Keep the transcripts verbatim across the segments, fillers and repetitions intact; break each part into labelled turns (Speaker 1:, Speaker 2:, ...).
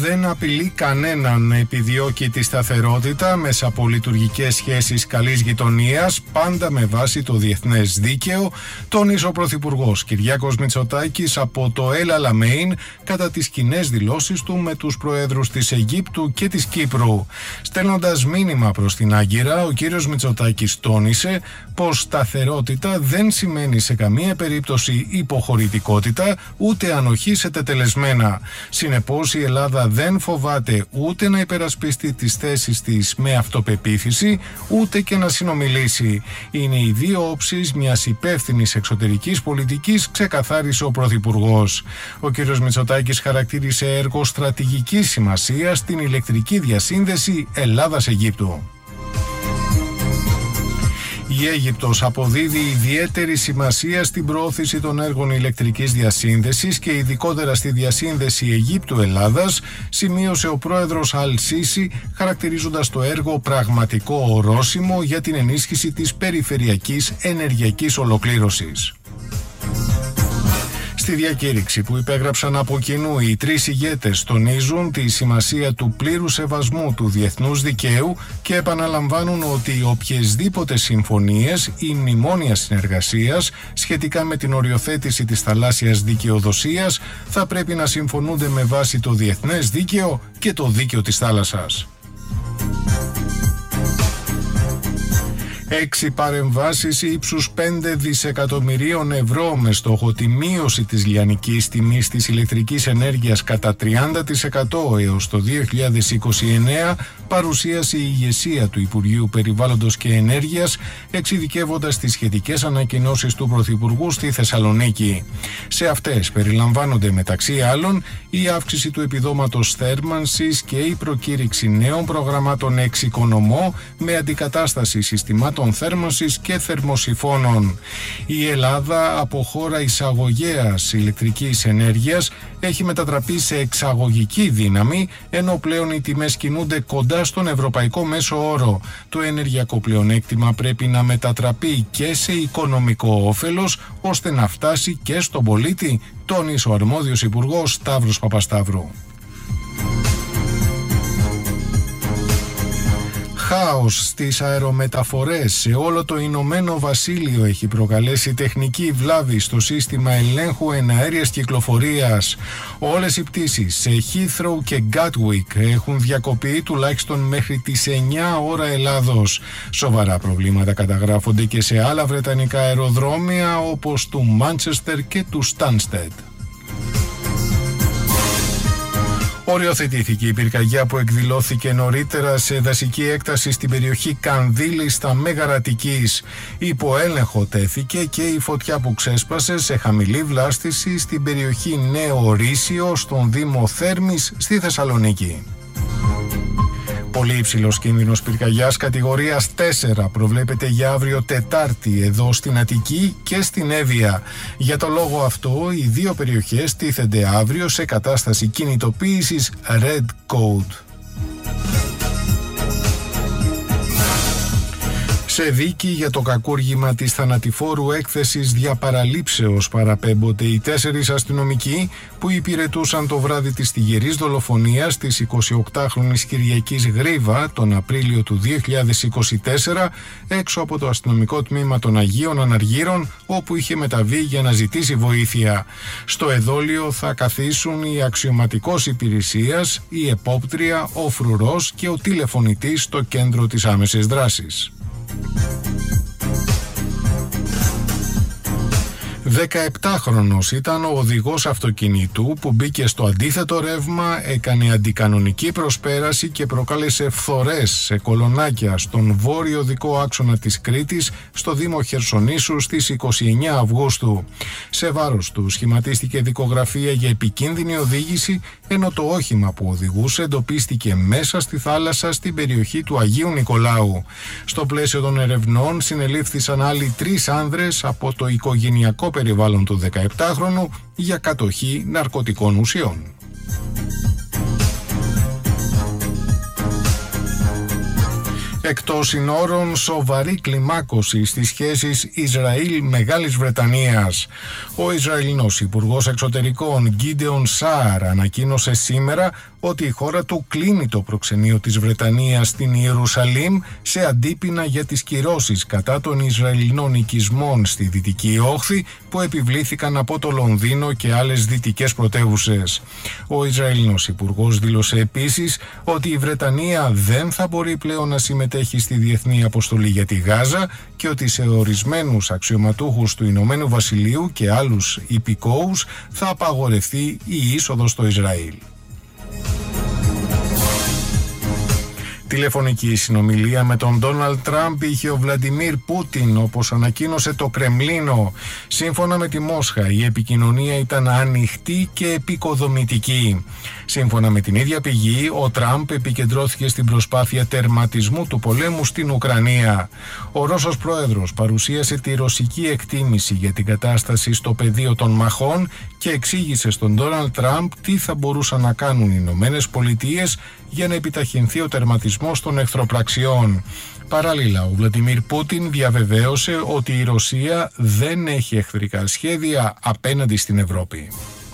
Speaker 1: Δεν απειλεί κανέναν να επιδιώκει τη σταθερότητα μέσα από λειτουργικές σχέσεις καλής γειτονίας, πάντα με βάση το διεθνές δίκαιο, τόνισε ο Πρωθυπουργός Κυριάκος Μητσοτάκης από το El Alamein κατά τις κοινές δηλώσεις του με τους προέδρους της Αιγύπτου και της Κύπρου. Στέλνοντας μήνυμα προς την Άγκυρα, ο κύριος Μητσοτάκης τόνισε πως σταθερότητα δεν σημαίνει σε καμία περίπτωση υποχωρητικότητα ούτε ανοχή σε τετελεσμένα. Συνεπώς, η Ελλάδα δεν φοβάται ούτε να υπερασπιστεί τις θέσεις της με αυτοπεποίθηση, ούτε και να συνομιλήσει. Είναι οι δύο όψεις μιας υπεύθυνης εξωτερικής πολιτικής, ξεκαθάρισε ο Πρωθυπουργός. Ο κ. Μητσοτάκης χαρακτήρισε έργο στρατηγικής σημασίας την ηλεκτρική διασύνδεση Ελλάδας-Αιγύπτου. Η Αίγυπτος αποδίδει ιδιαίτερη σημασία στην προώθηση των έργων ηλεκτρικής διασύνδεσης και ειδικότερα στη διασύνδεση Αιγύπτου-Ελλάδας, σημείωσε ο πρόεδρος Αλ-Σίσι, χαρακτηρίζοντας το έργο πραγματικό ορόσημο για την ενίσχυση της περιφερειακής ενεργειακής ολοκλήρωσης. Στη διακήρυξη που υπέγραψαν από κοινού, οι τρεις ηγέτες τονίζουν τη σημασία του πλήρου σεβασμού του διεθνούς δικαίου και επαναλαμβάνουν ότι οποιεσδήποτε συμφωνίες ή μνημόνια συνεργασίας σχετικά με την οριοθέτηση της θαλάσσιας δικαιοδοσίας θα πρέπει να συμφωνούνται με βάση το διεθνές δίκαιο και το δίκαιο της θάλασσας. Έξι παρεμβάσεις ύψους πέντε δισεκατομμυρίων ευρώ με στόχο τη μείωση της λιανικής τιμής της ηλεκτρικής ενέργειας κατά τριάντα τοις εκατό έως το δύο χιλιάδες είκοσι εννέα παρουσίασε η ηγεσία του Υπουργείου Περιβάλλοντος και Ενέργειας, εξειδικεύοντας τις σχετικές ανακοινώσεις του Πρωθυπουργού στη Θεσσαλονίκη. Σε αυτές περιλαμβάνονται μεταξύ άλλων η αύξηση του επιδόματος θέρμανσης και η προκήρυξη νέων προγραμμάτων εξοικονομώ με αντικατάσταση συστημάτων θέρμανσης και θερμοσυφώνων. Η Ελλάδα, από χώρα εισαγωγέας ηλεκτρικής ενέργειας, έχει μετατραπεί σε εξαγωγική δύναμη, ενώ πλέον οι τιμές κινούνται κοντά στον ευρωπαϊκό μέσο όρο. Το ενεργειακό πλεονέκτημα πρέπει να μετατραπεί και σε οικονομικό όφελος, ώστε να φτάσει και στον πολίτη, τόνισε ο αρμόδιος υπουργός Σταύρος Παπασταύρου. Χάος στις αερομεταφορές σε όλο το Ηνωμένο Βασίλειο έχει προκαλέσει τεχνική βλάβη στο σύστημα ελέγχου εναέριας κυκλοφορίας. Όλες οι πτήσεις σε Heathrow και Gatwick έχουν διακοπεί τουλάχιστον μέχρι τις εννιά ώρα Ελλάδος. Σοβαρά προβλήματα καταγράφονται και σε άλλα βρετανικά αεροδρόμια όπως του Μάντσεστερ και του Στάνστεντ. Οριοθετήθηκε η πυρκαγιά που εκδηλώθηκε νωρίτερα σε δασική έκταση στην περιοχή Κανδύλη στα Μέγαρα Αττικής. Υπό έλεγχο τέθηκε και η φωτιά που ξέσπασε σε χαμηλή βλάστηση στην περιοχή Νέο Ρήσιο στον Δήμο Θέρμης στη Θεσσαλονίκη. Πολύ υψηλός κίνδυνος πυρκαγιάς κατηγορίας τέσσερα προβλέπεται για αύριο Τετάρτη εδώ στην Αττική και στην Εύβοια. Για το λόγο αυτό, οι δύο περιοχές τίθενται αύριο σε κατάσταση κινητοποίησης Red Code. Σε δίκη για το κακούργημα της θανατηφόρου έκθεσης διαπαραλήψεως παραπέμπονται οι τέσσερις αστυνομικοί που υπηρετούσαν το βράδυ της τυγερής δολοφονίας της εικοσιοκτάχρονης Κυριακής Γρίβα τον Απρίλιο του δύο χιλιάδες είκοσι τέσσερα έξω από το αστυνομικό τμήμα των Αγίων Αναργύρων, όπου είχε μεταβεί για να ζητήσει βοήθεια. Στο εδόλιο θα καθίσουν η αξιωματικός υπηρεσίας, η επόπτρια, ο φρουρός και ο τηλεφωνητής στο κέντρο της άμεσης δράσης. δεκαεπτάχρονος ήταν ο οδηγός αυτοκινήτου που μπήκε στο αντίθετο ρεύμα, έκανε αντικανονική προσπέραση και προκάλεσε φθορές σε κολονάκια στον βόρειο οδικό άξονα της Κρήτης στο Δήμο Χερσονήσου στις είκοσι εννέα Αυγούστου. Σε βάρος του σχηματίστηκε δικογραφία για επικίνδυνη οδήγηση, ενώ το όχημα που οδηγούσε εντοπίστηκε μέσα στη θάλασσα στην περιοχή του Αγίου Νικολάου. Στο πλαίσιο των ερευνών συνελήφθησαν άλλοι τρεις άνδρες από το οικογενειακό περιβάλλον του δεκαεπτάχρονου για κατοχή ναρκωτικών ουσιών. Εκτός συνόρων, σοβαρή κλιμάκωση στις σχέσεις Ισραήλ-Μεγάλης Βρετανίας. Ο Ισραηλινός Υπουργός Εξωτερικών Γκίντεον Σαάρ ανακοίνωσε σήμερα ότι η χώρα του κλείνει το προξενείο της Βρετανίας στην Ιερουσαλήμ σε αντίπεινα για τις κυρώσεις κατά των Ισραηλινών οικισμών στη Δυτική Όχθη που επιβλήθηκαν από το Λονδίνο και άλλες δυτικές πρωτεύουσες. Ο Ισραηλινός Υπουργός δήλωσε επίσης ότι η Βρετανία δεν θα μπορεί πλέον να συμμετέχει στη διεθνή αποστολή για τη Γάζα και ότι σε ορισμένους αξιωματούχους του Ηνωμένου Βασιλείου και άλλους υπηκόους θα απαγορευτεί η είσοδος στο Ισραήλ. Τηλεφωνική συνομιλία με τον Ντόναλντ Τραμπ είχε ο Βλαντιμίρ Πούτιν, όπως ανακοίνωσε το Κρεμλίνο. Σύμφωνα με τη Μόσχα, η επικοινωνία ήταν ανοιχτή και επικοδομητική. Σύμφωνα με την ίδια πηγή, ο Τραμπ επικεντρώθηκε στην προσπάθεια τερματισμού του πολέμου στην Ουκρανία. Ο Ρώσος πρόεδρος παρουσίασε τη ρωσική εκτίμηση για την κατάσταση στο πεδίο των μαχών και εξήγησε στον Ντόναλντ Τραμπ τι θα μπορούσαν να κάνουν οι Ηνωμένες Πολιτείες για να επιταχυνθεί ο τερματισμός των εχθροπραξιών. Παράλληλα, ο Βλαντιμίρ Πούτιν διαβεβαίωσε ότι η Ρωσία δεν έχει εχθρικά σχέδια απέναντι στην Ευρώπη.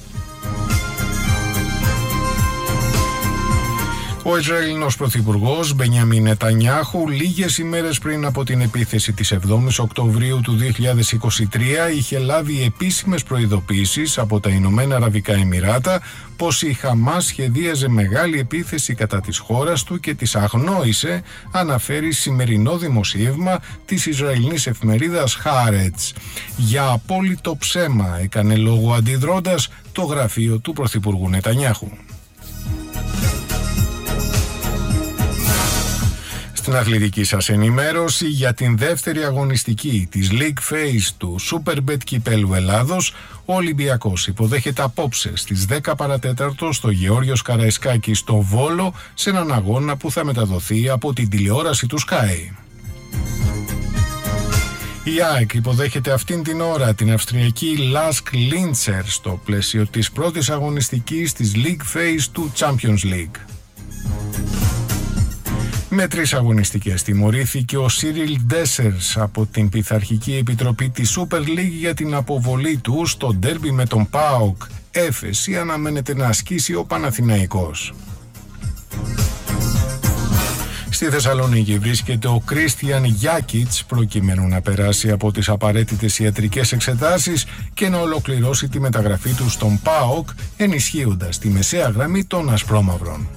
Speaker 1: Ο Ισραηλινός Πρωθυπουργός Μπενιαμίν Νετανιάχου λίγες ημέρες πριν από την επίθεση της εβδόμης Οκτωβρίου του δύο χιλιάδες είκοσι τρία είχε λάβει επίσημες προειδοποίησεις από τα Ηνωμένα Αραβικά Εμιράτα πως η Χαμάς σχεδίαζε μεγάλη επίθεση κατά της χώρας του και τις αγνόησε, αναφέρει σημερινό δημοσίευμα της Ισραηλινής εφημερίδας Haaretz. Για απόλυτο ψέμα έκανε λόγο αντιδρώντας το γραφείο του Πρωθυπουργού Νετανιάχου. Στην αθλητική σας ενημέρωση για την δεύτερη αγωνιστική της League Phase του Superbet Κυπέλλου Ελλάδος, ο Ολυμπιακός υποδέχεται απόψε στις δέκα παρατέταρτο στο Γεώργιος Καραϊσκάκη στο Βόλο σε έναν αγώνα που θα μεταδοθεί από την τηλεόραση του Sky. Η ΑΕΚ υποδέχεται αυτήν την ώρα την αυστριακή Lask Linzer στο πλαίσιο της πρώτης αγωνιστικής της League Phase του Champions League. Με τρεις αγωνιστικές τιμωρήθηκε ο Σίριλ Ντέσερς από την Πειθαρχική Επιτροπή της Super League για την αποβολή του στο ντέρμπι με τον ΠΑΟΚ. Έφεση αναμένεται να ασκήσει ο Παναθηναϊκός. Στη Θεσσαλονίκη βρίσκεται ο Κρίστιαν Γιάκιτς προκειμένου να περάσει από τις απαραίτητες ιατρικές εξετάσεις και να ολοκληρώσει τη μεταγραφή του στον ΠΑΟΚ, ενισχύοντας τη μεσαία γραμμή των ασπρόμαυρων.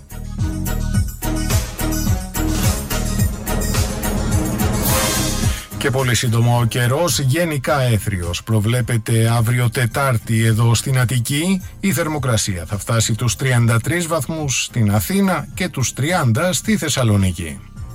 Speaker 1: Και πολύ σύντομα ο καιρός, γενικά έθριος. Προβλέπεται αύριο Τετάρτη εδώ στην Αττική. Η θερμοκρασία θα φτάσει τους τριάντα τρεις βαθμούς στην Αθήνα και τους τριάντα στη Θεσσαλονίκη.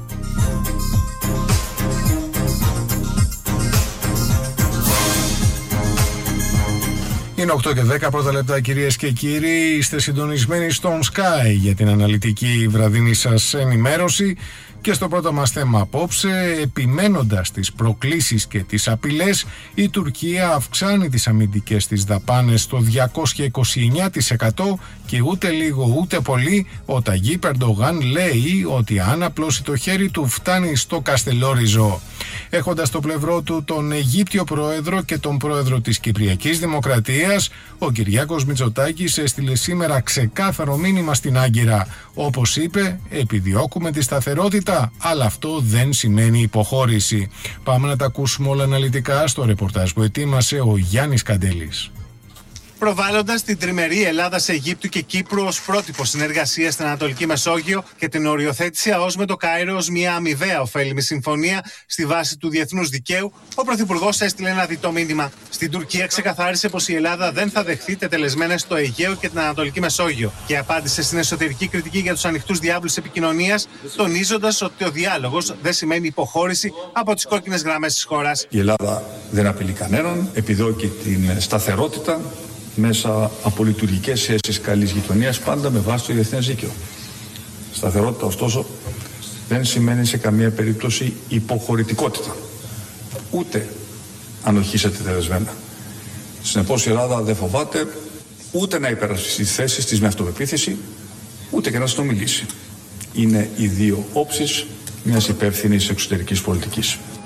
Speaker 1: Είναι οκτώ και δέκα πρώτα λεπτά, κυρίες και κύριοι. Είστε συντονισμένοι στον Sky για την αναλυτική βραδινή σας ενημέρωση. Και στο πρώτο μας θέμα απόψε, επιμένοντας τις προκλήσεις και τις απειλές, η Τουρκία αυξάνει τις αμυντικές της δαπάνες στο διακόσια είκοσι εννέα τοις εκατό και ούτε λίγο ούτε πολύ ο Ταγίπ Ερντογάν λέει ότι αν απλώσει το χέρι του φτάνει στο Καστελόριζο. Έχοντας στο πλευρό του τον Αιγύπτιο Πρόεδρο και τον Πρόεδρο της Κυπριακής Δημοκρατίας, ο Κυριάκος Μητσοτάκης έστειλε σήμερα ξεκάθαρο μήνυμα στην Άγκυρα. Όπως είπε, επιδιώκουμε τη σταθερότητα, αλλά αυτό δεν σημαίνει υποχώρηση. Πάμε να τα ακούσουμε όλα αναλυτικά στο ρεπορτάζ που ετοίμασε ο Γιάννης Καντέλης.
Speaker 2: Προβάλλοντας την τριμερή Ελλάδας-Αιγύπτου και Κύπρου ως πρότυπο συνεργασίας στην Ανατολική Μεσόγειο και την οριοθέτηση ΑΟΣ με το Κάιρο ως μια αμοιβαία ωφέλιμη συμφωνία στη βάση του διεθνούς δικαίου, ο Πρωθυπουργός έστειλε ένα διτό μήνυμα. Στην Τουρκία ξεκαθάρισε πως η Ελλάδα δεν θα δεχθεί τετελεσμένες στο Αιγαίο και την Ανατολική Μεσόγειο και απάντησε στην εσωτερική κριτική για τους ανοιχτούς διάβλους επικοινωνίας, τονίζοντας ότι ο διάλογος δεν σημαίνει υποχώρηση από τις κόκκινες γραμμές της χώρας.
Speaker 3: Η Ελλάδα δεν απειλεί κανέναν, επιδιώκει την σταθερότητα μέσα από λειτουργικές σχέσεις καλής γειτονίας, πάντα με βάση το διεθνές δίκαιο. Σταθερότητα, ωστόσο, δεν σημαίνει σε καμία περίπτωση υποχωρητικότητα, ούτε ανοχή σε τετελεσμένα. Συνεπώς η Ελλάδα δεν φοβάται ούτε να υπερασπιστεί τις θέσεις της με αυτοπεποίθηση, ούτε και να συνομιλήσει. Είναι οι δύο όψεις μιας υπεύθυνης εξωτερικής πολιτικής.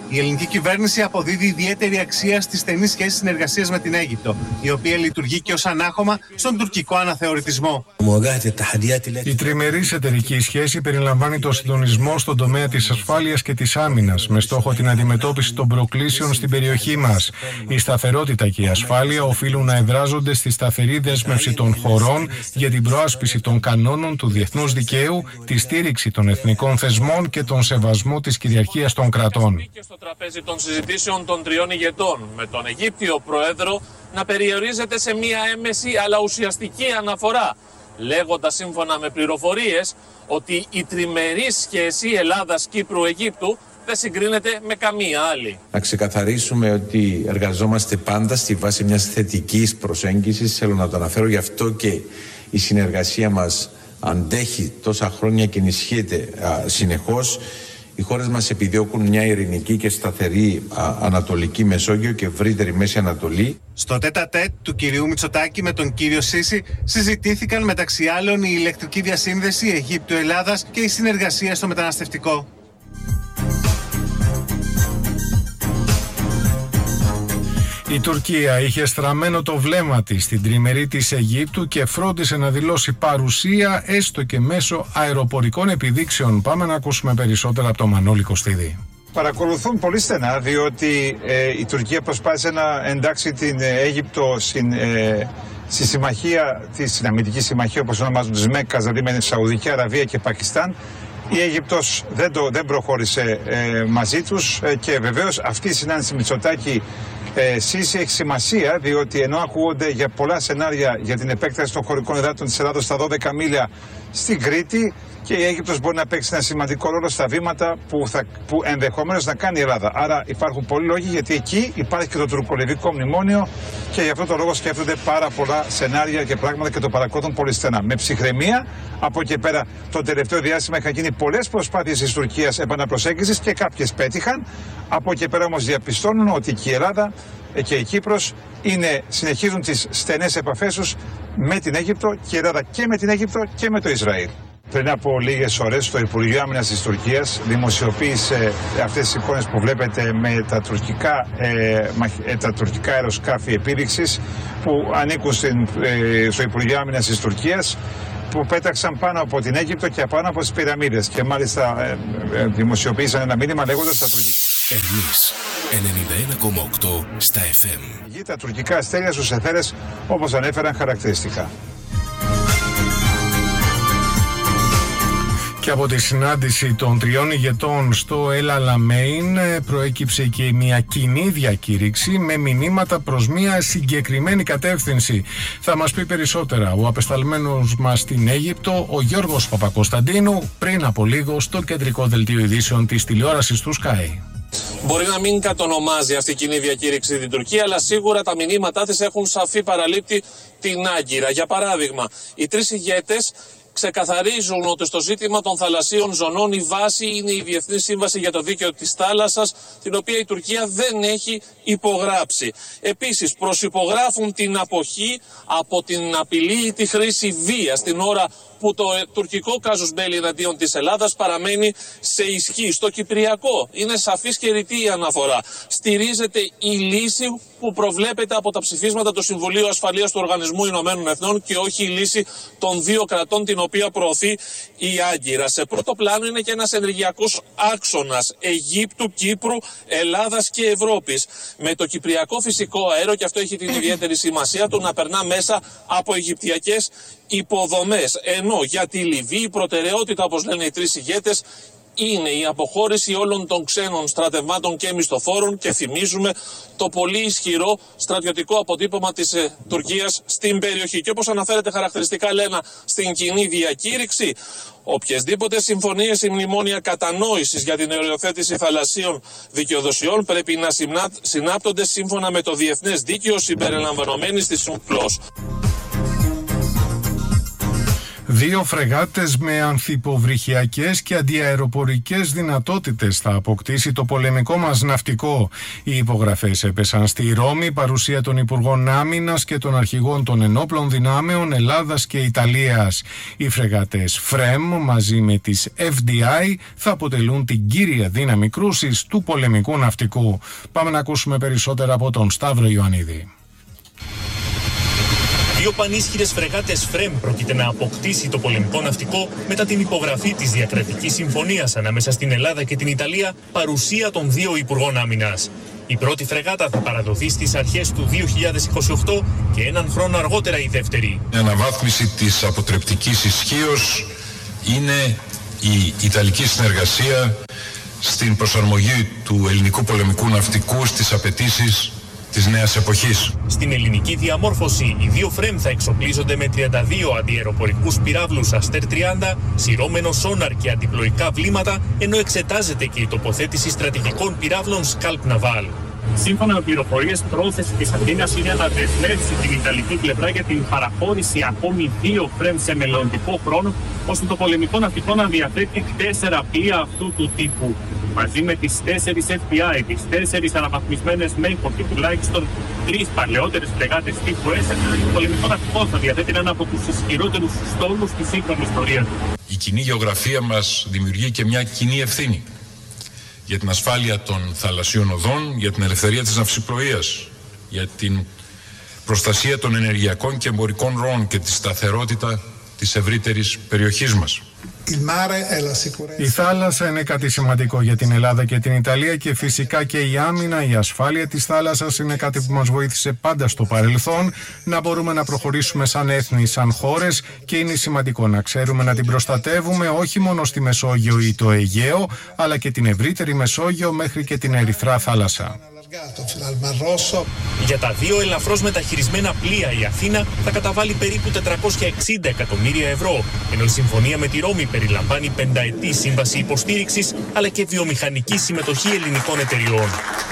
Speaker 2: Η ελληνική κυβέρνηση αποδίδει ιδιαίτερη αξία στη στενή σχέση συνεργασίας με την Αίγυπτο, η οποία λειτουργεί και ως ανάχωμα στον τουρκικό αναθεωρητισμό.
Speaker 1: Η τριμερής εταιρική σχέση περιλαμβάνει το συντονισμό στον τομέα της ασφάλειας και της άμυνας, με στόχο την αντιμετώπιση των προκλήσεων στην περιοχή μας. Η σταθερότητα και η ασφάλεια οφείλουν να εδράζονται στη σταθερή δέσμευση των χωρών για την προάσπιση των κανόνων του διεθνούς δικαίου, τη στήριξη των εθνικών θεσμών και τον σεβασμό της κυριαρχίας των κρατών.
Speaker 4: Και στο τραπέζι των συζητήσεων των τριών ηγετών, με τον Αιγύπτιο Πρόεδρο να περιορίζεται σε μία έμμεση αλλά ουσιαστική αναφορά, λέγοντας σύμφωνα με πληροφορίες ότι η τριμερή σχέση Ελλάδας-Κύπρου-Αιγύπτου δεν συγκρίνεται με καμία άλλη.
Speaker 5: Να ξεκαθαρίσουμε ότι εργαζόμαστε πάντα στη βάση μιας θετικής προσέγγισης. Θέλω να το αναφέρω, γι' αυτό και η συνεργασία μας αντέχει τόσα χρόνια και ενισχύεται συνεχώς. Οι χώρες μας επιδιώκουν μια ειρηνική και σταθερή α, Ανατολική Μεσόγειο και ευρύτερη Μέση Ανατολή.
Speaker 2: Στο τέτα-τέτ του κυρίου Μητσοτάκη με τον κύριο Σίση συζητήθηκαν μεταξύ άλλων η ηλεκτρική διασύνδεση Αιγύπτου-Ελλάδας και η συνεργασία στο μεταναστευτικό.
Speaker 1: Η Τουρκία είχε στραμμένο το βλέμμα της στην τριμερή της Αιγύπτου και φρόντισε να δηλώσει παρουσία έστω και μέσω αεροπορικών επιδείξεων. Πάμε να ακούσουμε περισσότερα από τον Μανώλη Κωστίδη.
Speaker 6: Παρακολουθούν πολύ στενά, διότι ε, η Τουρκία προσπάθησε να εντάξει την ε, Αίγυπτο στην, ε, στη συμμαχία, τη συναμυντική συμμαχία όπως ονομάζουν της Μέκκας, δηλαδή με Σαουδική Αραβία και Πακιστάν. Η Αίγυπτος δεν, το, δεν προχώρησε ε, μαζί τους ε, και βεβαίως αυτή η συνάντηση Μητσοτάκη Ε, Σίση έχει σημασία, διότι ενώ ακούγονται για πολλά σενάρια για την επέκταση των χωρικών υδάτων της Ελλάδος στα δώδεκα μίλια στην Κρήτη, και η Αίγυπτος μπορεί να παίξει ένα σημαντικό ρόλο στα βήματα που, θα, που ενδεχομένως να κάνει η Ελλάδα. Άρα υπάρχουν πολλοί λόγοι, γιατί εκεί υπάρχει και το τουρκολιβικό μνημόνιο και γι' αυτό το λόγο σκέφτονται πάρα πολλά σενάρια και πράγματα και το παρακολουθούν πολύ στενά. Με ψυχραιμία, από εκεί πέρα το τελευταίο διάστημα είχαν γίνει πολλές προσπάθειες της Τουρκίας επαναπροσέγγισης και κάποιες πέτυχαν. Από εκεί πέρα όμως διαπιστώνουν ότι και η Ελλάδα και η Κύπρος είναι, συνεχίζουν τις στενές επαφές τους με την Αίγυπτο, και η Ελλάδα και με την Αίγυπτο και με το Ισραήλ. Πριν από λίγες ώρες το Υπουργείο Άμυνας της Τουρκίας δημοσιοποίησε αυτές τις εικόνες που βλέπετε με τα τουρκικά, ε, τα τουρκικά αεροσκάφη επίδειξης που ανήκουν στην, ε, στο Υπουργείο Άμυνας της Τουρκίας, που πέταξαν πάνω από την Αίγυπτο και πάνω από τις πυραμίδες, και μάλιστα ε, ε, δημοσιοποίησαν ένα μήνυμα λέγοντας τα τουρκικά.
Speaker 7: Εμείς ενενήντα ένα κόμμα οκτώ στα εφ εμ.
Speaker 6: Τα τουρκικά αστέρια στους αιθέρες, όπως ανέφεραν χαρακτηριστικά.
Speaker 1: Και από τη συνάντηση των τριών ηγετών στο El Alamein προέκυψε και μια κοινή διακήρυξη με μηνύματα προς μια συγκεκριμένη κατεύθυνση. Θα μας πει περισσότερα ο απεσταλμένος μας στην Αίγυπτο, ο Γιώργος Παπακοσταντίνου, πριν από λίγο στο κεντρικό δελτίο ειδήσεων της τηλεόρασης του Sky.
Speaker 4: Μπορεί να μην κατονομάζει αυτή η κοινή διακήρυξη την Τουρκία, αλλά σίγουρα τα μηνύματά της έχουν σαφή παραλήπτη την Άγκυρα. Για παράδειγμα, οι τρεις ηγέτες ξεκαθαρίζουν ότι στο ζήτημα των θαλασσίων ζωνών η βάση είναι η Διεθνή Σύμβαση για το Δίκαιο της Θάλασσας, την οποία η Τουρκία δεν έχει υπογράψει. Επίσης, προσυπογράφουν την αποχή από την απειλή ή τη χρήση βίας την ώρα που το τουρκικό κάζους μπέλι εναντίον της Ελλάδας παραμένει σε ισχύ. Στο Κυπριακό είναι σαφής και ρητή η αναφορά. Στηρίζεται η λύση που προβλέπεται από τα ψηφίσματα του Συμβουλίου Ασφαλείας του Οργανισμού Ηνωμένων Εθνών και όχι η λύση των δύο κρατών, την οποία προωθεί η Άγκυρα. Σε πρώτο πλάνο είναι και ένας ενεργειακός άξονας Αιγύπτου, Κύπρου, Ελλάδας και Ευρώπης. Με το κυπριακό φυσικό αέριο, και αυτό έχει την ιδιαίτερη σημασία του, να περνά μέσα από αιγυπτιακές υποδομές. Ενώ για τη Λιβύη η προτεραιότητα, όπως λένε οι τρεις ηγέτες, είναι η αποχώρηση όλων των ξένων στρατευμάτων και μισθοφόρων, και θυμίζουμε το πολύ ισχυρό στρατιωτικό αποτύπωμα της ε, Τουρκίας στην περιοχή. Και όπως αναφέρεται χαρακτηριστικά, λένε, στην κοινή διακήρυξη, οποιασδήποτε συμφωνίες ή μνημόνια κατανόησης για την οριοθέτηση θαλασσίων δικαιοδοσιών πρέπει να συνάπτονται σύμφωνα με το διεθνές δίκαιο συμπεριλαμβανομένης της ΟΥΝΚΛΟΣ.
Speaker 1: Δύο φρεγάτες με ανθυποβρυχιακές και αντιαεροπορικές δυνατότητες θα αποκτήσει το πολεμικό μας ναυτικό. Οι υπογραφές έπεσαν στη Ρώμη, παρουσία των Υπουργών Άμυνας και των Αρχηγών των Ενόπλων Δυνάμεων Ελλάδας και Ιταλίας. Οι φρεγάτες ΦΡΕΜ μαζί με τις εφ ντι άι θα αποτελούν την κύρια δύναμη κρούσης του πολεμικού ναυτικού. Πάμε να ακούσουμε περισσότερα από τον Σταύρο Ιωαννίδη.
Speaker 8: Δύο πανίσχυρες φρεγάτες ΦΡΕΜ πρόκειται να αποκτήσει το πολεμικό ναυτικό μετά την υπογραφή της διακρατικής συμφωνίας ανάμεσα στην Ελλάδα και την Ιταλία, παρουσία των δύο Υπουργών Άμυνας. Η πρώτη φρεγάτα θα παραδοθεί στις αρχές του δύο χιλιάδες είκοσι οκτώ και έναν χρόνο αργότερα η δεύτερη.
Speaker 9: Η αναβάθμιση της αποτρεπτικής ισχύως είναι η Ιταλική συνεργασία στην προσαρμογή του ελληνικού πολεμικού ναυτικού στις απαιτήσεις της νέας εποχής.
Speaker 8: Στην ελληνική διαμόρφωση, οι δύο ΦΡΕΜ θα εξοπλίζονται με τριάντα δύο αντιαεροπορικούς πυράβλους Αστέρ τριάντα, σειρώμενο σόναρ και αντιπλοϊκά βλήματα, ενώ εξετάζεται και η τοποθέτηση στρατηγικών πυράβλων Scalp Naval. Σύμφωνα με πληροφορίες, πρόθεση της Αθήνας είναι να δεσμεύσει την Ιταλική πλευρά για την παραχώρηση ακόμη δύο ΦΡΕΜ σε μελλοντικό χρόνο, ώστε το πολεμικό ναυτικό να διαθέτει τέσσερα πλοία αυτού του τύπου. Μαζί με τις τέσσερις εφ ντι άι, τις τέσσερις αναβαθμισμένες ΜΕΙΠΟ και τουλάχιστον τρεις παλαιότερες φρεγάτες τύπου ΕΣΕ, το πολεμικό ναυτικό θα διαθέτει έναν από τους ισχυρότερους στόλους της σύγχρονης ιστορίας.
Speaker 9: Η κοινή γεωγραφία μας δημιουργεί και μια κοινή ευθύνη για την ασφάλεια των θαλασσίων οδών, για την ελευθερία της ναυσιπλοείας, για την προστασία των ενεργειακών και εμπορικών ροών και τη σταθερότητα της ευρύτερης περιοχής μας.
Speaker 1: Η θάλασσα είναι κάτι σημαντικό για την Ελλάδα και την Ιταλία και φυσικά και η άμυνα, η ασφάλεια της θάλασσας είναι κάτι που μας βοήθησε πάντα στο παρελθόν να μπορούμε να προχωρήσουμε σαν έθνη, σαν χώρες και είναι σημαντικό να ξέρουμε να την προστατεύουμε όχι μόνο στη Μεσόγειο ή το Αιγαίο αλλά και την ευρύτερη Μεσόγειο μέχρι και την Ερυθρά θάλασσα.
Speaker 8: Για τα δύο ελαφρώς μεταχειρισμένα πλοία η Αθήνα θα καταβάλει περίπου τετρακόσια εξήντα εκατομμύρια ευρώ, ενώ η συμφωνία με τη Ρώμη περιλαμβάνει πενταετή σύμβαση υποστήριξης αλλά και βιομηχανική συμμετοχή ελληνικών εταιριών.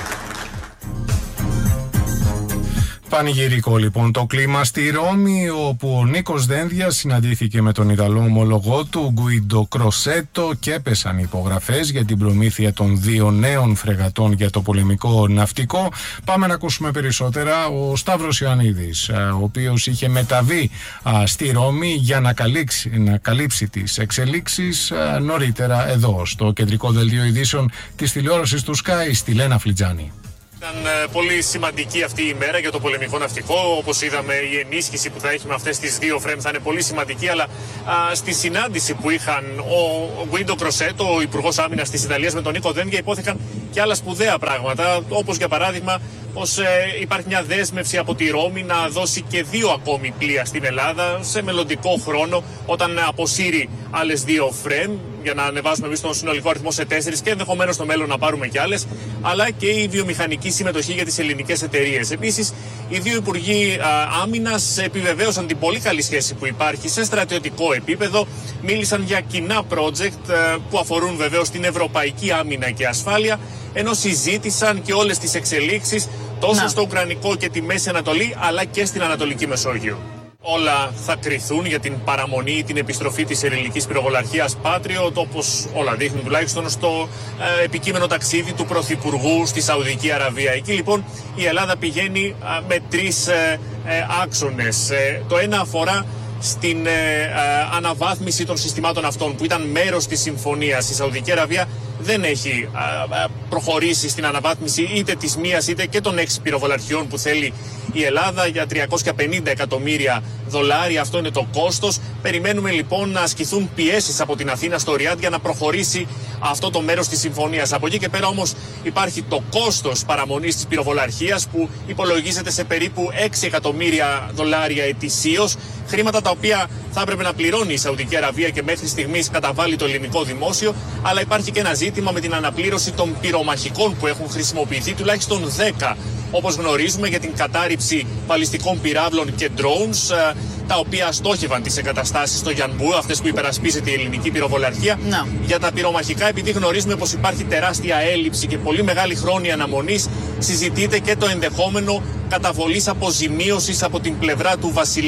Speaker 1: Πανηγυρικό λοιπόν το κλίμα στη Ρώμη, όπου ο Νίκος Δένδιας συναντήθηκε με τον Ιταλό ομολογό του Γκουίντο Κροσέτο και έπεσαν υπογραφές για την προμήθεια των δύο νέων φρεγατών για το πολεμικό ναυτικό. Πάμε να ακούσουμε περισσότερα. Ο Σταύρος Ιωαννίδης, ο οποίος είχε μεταβεί στη Ρώμη για να καλύψει, να καλύψει τις εξελίξεις νωρίτερα εδώ στο κεντρικό δελτίο ειδήσεων της τηλεόρασης του Sky στη Λένα Φλιτζάνη.
Speaker 8: Ήταν πολύ σημαντική αυτή η μέρα για το πολεμικό ναυτικό. Όπως είδαμε, η ενίσχυση που θα έχει με αυτές τις δύο ΦΡΕΜ θα είναι πολύ σημαντική. Αλλά α, στη συνάντηση που είχαν ο Γκουίντο Κροσέτο, ο Υπουργός Άμυνας της Ιταλίας, με τον Νίκο Δένδια, υπόθηκαν και άλλα σπουδαία πράγματα. Όπως για παράδειγμα, πως ε, υπάρχει μια δέσμευση από τη Ρώμη να δώσει και δύο ακόμη πλοία στην Ελλάδα σε μελλοντικό χρόνο, όταν αποσύρει άλλες δύο ΦΡΕΜ, για να ανεβάσουμε εμείς τον συνολικό αριθμό σε τέσσερις και ενδεχομένως στο μέλλον να πάρουμε κι άλλες, αλλά και η βιομηχανική συμμετοχή για τις ελληνικές εταιρείες. Επίσης, οι δύο Υπουργοί Άμυνας επιβεβαίωσαν την πολύ καλή σχέση που υπάρχει σε στρατιωτικό επίπεδο. Μίλησαν για κοινά project που αφορούν βεβαίως την ευρωπαϊκή άμυνα και ασφάλεια, ενώ συζήτησαν και όλες τις εξελίξεις τόσο να. στο Ουκρανικό και τη Μέση Ανατολή, αλλά και στην Ανατολική Μεσόγειο. Όλα θα κριθούν για την παραμονή ή την επιστροφή της ελληνικής πυροβολαρχίας Patriot, όπως όλα δείχνουν τουλάχιστον στο ε, επικείμενο ταξίδι του Πρωθυπουργού στη Σαουδική Αραβία. Εκεί λοιπόν η Ελλάδα πηγαίνει ε, με τρεις ε, ε, άξονες. Ε, το ένα αφορά στην ε, ε, αναβάθμιση των συστημάτων αυτών που ήταν μέρος της συμφωνίας. Η Σαουδική Αραβία δεν έχει ε, ε, προχωρήσει στην αναβάθμιση είτε της μίας είτε και των έξι πυροβολαρχιών που θέλει η Ελλάδα για τριακόσια πενήντα εκατομμύρια δολάρια. Αυτό είναι το κόστος. Περιμένουμε λοιπόν να ασκηθούν πιέσεις από την Αθήνα στο Ριάντ για να προχωρήσει αυτό το μέρος της συμφωνίας. Από εκεί και πέρα όμως υπάρχει το κόστος παραμονής της πυροβολαρχίας που υπολογίζεται σε περίπου έξι εκατομμύρια δολάρια ετησίως. Χρήματα τα οποία θα έπρεπε να πληρώνει η Σαουδική Αραβία και μέχρι στιγμής καταβάλει το ελληνικό δημόσιο. Αλλά υπάρχει και ένα ζήτημα με την αναπλήρωση των πυρομαχικών που έχουν χρησιμοποιηθεί, τουλάχιστον δέκα. Όπως γνωρίζουμε, για την κατάρριψη βαλιστικών πυράβλων και drones, τα οποία στόχευαν τις εγκαταστάσεις στο Γιανμπού, αυτές που υπερασπίζεται η ελληνική πυροβολαρχία. No. Για τα πυρομαχικά, επειδή γνωρίζουμε πως υπάρχει τεράστια έλλειψη και πολύ μεγάλη χρόνια αναμονής, συζητείται και το ενδεχόμενο καταβολής αποζημίωσης από την πλευρά του Βασιλείου.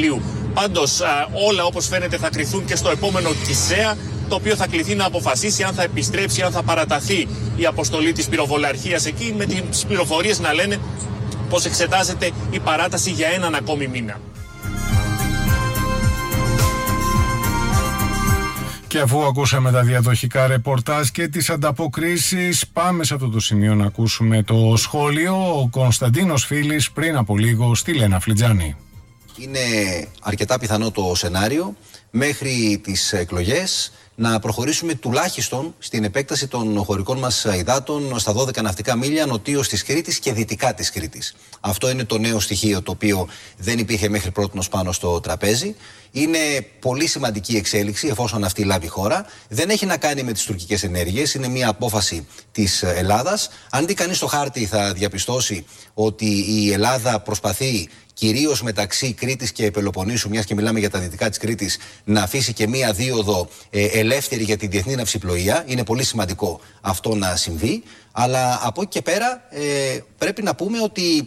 Speaker 8: Πάντως όλα όπως φαίνεται θα κριθούν και στο επόμενο ΚΙΣΕΑ, το οποίο θα κληθεί να αποφασίσει αν θα επιστρέψει, αν θα παραταθεί η αποστολή της πυροβολαρχίας εκεί, με τις πληροφορίες να λένε πως εξετάζεται η παράταση για έναν ακόμη μήνα.
Speaker 1: Και αφού ακούσαμε τα διαδοχικά ρεπορτάζ και τις ανταποκρίσεις, πάμε σε αυτό το σημείο να ακούσουμε το σχόλιο. Ο Κωνσταντίνος Φίλης πριν από λίγο στη Λένα Φλιτζάνη.
Speaker 10: Είναι αρκετά πιθανό το σενάριο μέχρι τις εκλογές να προχωρήσουμε τουλάχιστον στην επέκταση των χωρικών μας υδάτων στα δώδεκα ναυτικά μίλια νοτίως της Κρήτης και δυτικά της Κρήτης. Αυτό είναι το νέο στοιχείο το οποίο δεν υπήρχε μέχρι πρότινος πάνω στο τραπέζι. Είναι πολύ σημαντική εξέλιξη εφόσον αυτή λάβει χώρα. Δεν έχει να κάνει με τις τουρκικές ενέργειες, είναι μια απόφαση της Ελλάδας. Αν δει κανείς το χάρτη θα διαπιστώσει ότι η Ελλάδα προσπαθεί κυρίως μεταξύ Κρήτης και Πελοποννήσου, μιας και μιλάμε για τα δυτικά της Κρήτης, να αφήσει και μία δίωδο ε, ελεύθερη για τη διεθνή ναυσιπλοεία. Είναι πολύ σημαντικό αυτό να συμβεί. Αλλά από εκεί και πέρα ε, πρέπει να πούμε ότι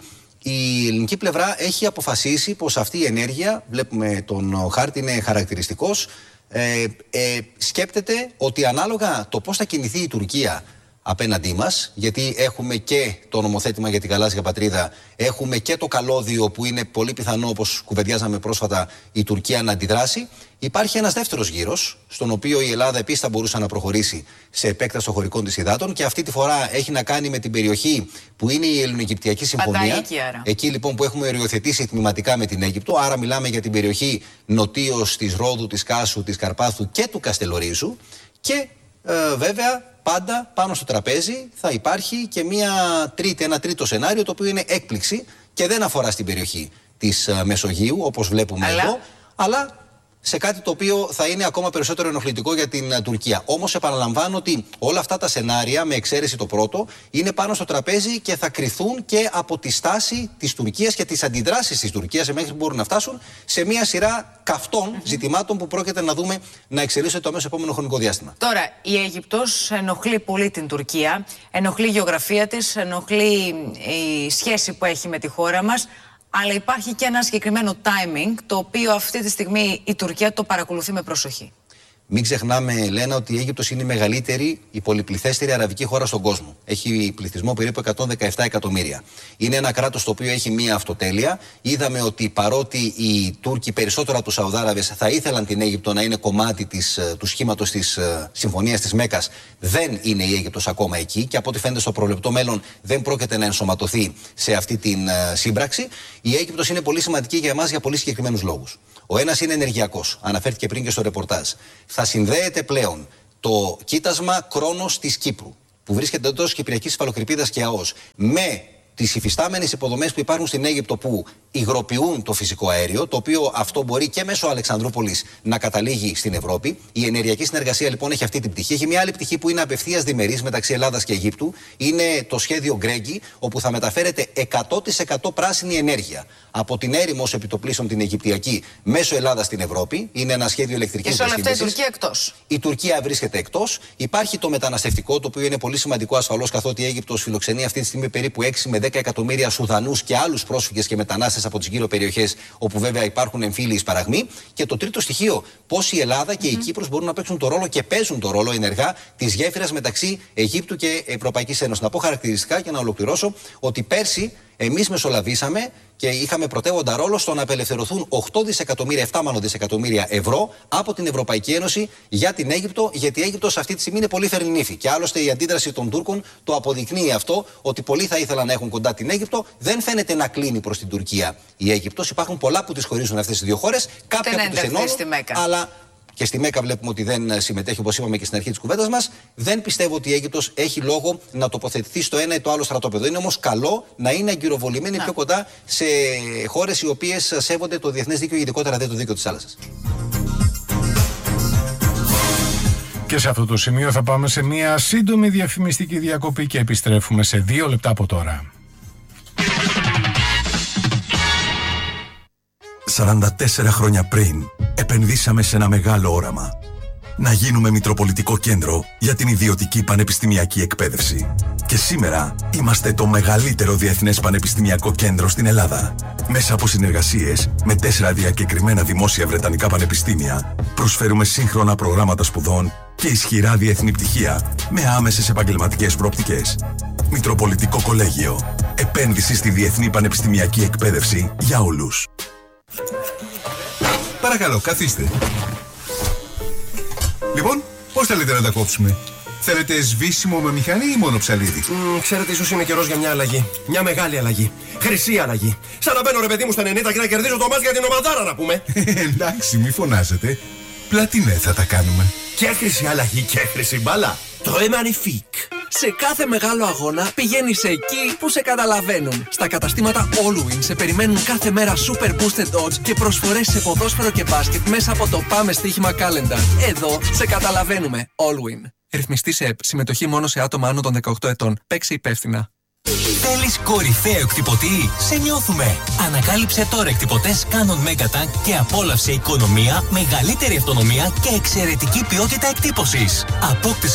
Speaker 10: η ελληνική πλευρά έχει αποφασίσει πως αυτή η ενέργεια, βλέπουμε τον χάρτη είναι χαρακτηριστικός, ε, ε, σκέπτεται ότι ανάλογα το πώς θα κινηθεί η Τουρκία απέναντί μας, γιατί έχουμε και το νομοθέτημα για την γαλάζια πατρίδα, έχουμε και το καλώδιο που είναι πολύ πιθανό, όπως κουβεντιάζαμε πρόσφατα, η Τουρκία να αντιδράσει. Υπάρχει ένας δεύτερος γύρος, στον οποίο η Ελλάδα επίσης θα μπορούσε να προχωρήσει σε επέκταση των χωρικών της υδάτων, και αυτή τη φορά έχει να κάνει με την περιοχή που είναι η Ελληνοαιγυπτιακή Συμφωνία.
Speaker 11: Εκεί,
Speaker 10: εκεί λοιπόν που έχουμε οριοθετήσει τμηματικά με την Αίγυπτο. Άρα μιλάμε για την περιοχή νοτίως της Ρόδου, της Κάσου, της Καρπάθου και του Καστελορίζου. Και ε, βέβαια πάντα πάνω στο τραπέζι θα υπάρχει και μια τρίτη, ένα τρίτο σενάριο, το οποίο είναι έκπληξη και δεν αφορά στην περιοχή της uh, Μεσογείου, όπως βλέπουμε αλλά... εδώ, αλλά σε κάτι το οποίο θα είναι ακόμα περισσότερο ενοχλητικό για την uh, Τουρκία. Όμως επαναλαμβάνω ότι όλα αυτά τα σενάρια, με εξαίρεση το πρώτο, είναι πάνω στο τραπέζι και θα κριθούν και από τη στάση της Τουρκίας και τις αντιδράσεις της Τουρκίας μέχρι που μπορούν να φτάσουν σε μια σειρά καυτών mm-hmm. ζητημάτων που πρόκειται να δούμε να εξελίσσεται το αμέσως επόμενο χρονικό διάστημα.
Speaker 11: Τώρα, η Αίγυπτος ενοχλεί πολύ την Τουρκία, ενοχλεί η γεωγραφία της, ενοχλεί η σχέση που έχει με τη χώρα μας. Αλλά υπάρχει και ένα συγκεκριμένο timing, το οποίο αυτή τη στιγμή η Τουρκία το παρακολουθεί με προσοχή.
Speaker 10: Μην ξεχνάμε, Λένα, ότι η Αίγυπτος είναι η μεγαλύτερη, η πολυπληθέστερη αραβική χώρα στον κόσμο. Έχει πληθυσμό περίπου εκατόν δεκαεπτά εκατομμύρια. Είναι ένα κράτος το οποίο έχει μία αυτοτέλεια. Είδαμε ότι παρότι οι Τούρκοι περισσότερο από τους Σαουδάραβες θα ήθελαν την Αίγυπτο να είναι κομμάτι της, του σχήματος της uh, Συμφωνίας της Μέκκας, δεν είναι η Αίγυπτος ακόμα εκεί και από ό,τι φαίνεται στο προβλεπτό μέλλον δεν πρόκειται να ενσωματωθεί σε αυτή την uh, σύμπραξη. Η Αίγυπτος είναι πολύ σημαντική για εμάς για πολύ συγκεκριμένους λόγους. Ο ένας είναι ενεργειακός, αναφέρθηκε πριν και στο ρεπορτάζ. Θα συνδέεται πλέον το κοίτασμα Κρόνος της Κύπρου, που βρίσκεται εντός Κυπριακής Υφαλοκρηπίδας και ΑΟΣ, με τις υφιστάμενες υποδομές που υπάρχουν στην Αίγυπτο που υγροποιούν το φυσικό αέριο, το οποίο αυτό μπορεί και μέσω Αλεξανδρούπολης να καταλήγει στην Ευρώπη. Η ενεργειακή συνεργασία λοιπόν έχει αυτή την πτυχή. Έχει μια άλλη πτυχή που είναι απευθείας διμερής μεταξύ Ελλάδας και Αιγύπτου. Είναι το σχέδιο Γκρέγκι, όπου θα μεταφέρεται εκατό τοις εκατό πράσινη ενέργεια από την έρημο ως επιτοπλίστων την Αιγυπτιακή μέσω Ελλάδας στην Ευρώπη. Είναι ένα σχέδιο ηλεκτρικής διασύνδεσης.
Speaker 11: Και σε όλα αυτά η Τουρκία εκτός.
Speaker 10: Η Τουρκία βρίσκεται εκτός. Υπάρχει το μεταναστευτικό, το οποίο είναι πολύ σημαντικό ασφαλώς, καθότι η Αίγυπτος φιλοξενεί αυτή τη στιγμή περίπου έξι με δέκα εκατομμύρια Σουδανούς και άλλους πρόσφυγες και μετανάστες από τις γύρω περιοχές, όπου βέβαια υπάρχουν εμφύλιοι σπαραγμοί. Και το τρίτο στοιχείο, πώς η Ελλάδα και mm-hmm. η Κύπρος μπορούν να παίξουν το ρόλο και παίζουν το ρόλο ενεργά της γέφυρας μεταξύ Αιγύπτου και Ευρωπαϊκής Ένωσης. Να πω χαρακτηριστικά και να ολοκληρώσω ότι πέρσι εμείς μεσολαβήσαμε και είχαμε πρωτεύοντα ρόλο στο να απελευθερωθούν οκτώ δισεκατομμύρια, επτά μάλλον δισεκατομμύρια ευρώ από την Ευρωπαϊκή Ένωση για την Αίγυπτο, γιατί η Αίγυπτος αυτή τη στιγμή είναι πολύ φερνήφη. Και άλλωστε η αντίδραση των Τούρκων το αποδεικνύει αυτό, ότι πολλοί θα ήθελαν να έχουν κοντά την Αίγυπτο. Δεν φαίνεται να κλείνει προς την Τουρκία η Αίγυπτος. Υπάρχουν πολλά που τις χωρίζουν αυτές τις δύο χώρες. Κάποια που τις ενώνουν, αλλά και στη Μέκκα βλέπουμε ότι δεν συμμετέχει, όπως είπαμε και στην αρχή της κουβέντας μας. Δεν πιστεύω ότι η Αίγυπτος έχει λόγο να τοποθετηθεί στο ένα ή το άλλο στρατόπεδο. Είναι όμως καλό να είναι αγκυροβολημένη πιο κοντά σε χώρες οι οποίες σέβονται το διεθνές δίκαιο, ειδικότερα δε το δίκαιο της θάλασσας.
Speaker 1: Και σε αυτό το σημείο θα πάμε σε μια σύντομη διαφημιστική διακοπή και επιστρέφουμε σε δύο λεπτά από τώρα.
Speaker 12: σαράντα τέσσερα χρόνια πριν επενδύσαμε σε ένα μεγάλο όραμα. να γίνουμε Μητροπολιτικό Κέντρο για την ιδιωτική πανεπιστημιακή εκπαίδευση. Και σήμερα είμαστε το μεγαλύτερο διεθνές πανεπιστημιακό κέντρο στην Ελλάδα. Μέσα από συνεργασίες με τέσσερα διακεκριμένα δημόσια βρετανικά πανεπιστήμια, προσφέρουμε σύγχρονα προγράμματα σπουδών και ισχυρά διεθνή πτυχία με άμεσες επαγγελματικές προοπτικές. Μητροπολιτικό Κολέγιο. Επένδυση στη διεθνή πανεπιστημιακή εκπαίδευση για όλους.
Speaker 13: Παρακαλώ, καθίστε. Λοιπόν, πώς θέλετε να τα κόψουμε? Θέλετε σβήσιμο με μηχανή ή μόνο ψαλίδι?
Speaker 14: Mm, ξέρετε, ίσως είναι καιρός για μια αλλαγή. Μια μεγάλη αλλαγή. Χρυσή αλλαγή. Σαν να μπαίνω ρε παιδί μου στα ενενήντα και να κερδίζω το μάτς για την ομαδάρα, να πούμε.
Speaker 13: Εντάξει, μη φωνάζετε. Πλατινέ θα τα κάνουμε.
Speaker 14: Και χρυσή αλλαγή και χρυσή μπάλα. Très magnifique.
Speaker 15: Σε κάθε μεγάλο αγώνα πηγαίνεις εκεί που σε καταλαβαίνουν. Στα καταστήματα Allwin σε περιμένουν κάθε μέρα super boosted odds και προσφορές σε ποδόσφαιρο και μπάσκετ μέσα από το Πάμε Στοίχημα Calendar. Εδώ σε καταλαβαίνουμε. Allwin. Ρυθμιστή σε ΕΠ. Συμμετοχή μόνο σε άτομα άνω των δεκαοκτώ ετών. Παίξε υπεύθυνα.
Speaker 16: Θέλεις κορυφαίο εκτυπωτή? Σε νιώθουμε! Ανακάλυψε τώρα εκτυπωτές Canon Megatank και απόλαυσε οικονομία, μεγαλύτερη αυτονομία και εξαιρετική ποιότητα εκτύπωσης. Απόκτησε